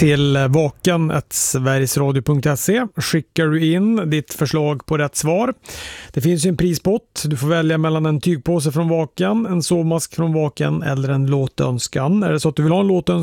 till vakan@sverigesradio.se. Skickar du in ditt förslag på rätt svar. Det finns ju en prispott. Du får välja mellan en tygpåse från Vakan, en sovmask från Vakan eller en låtönskan. Är det så att du vill ha en låtönskan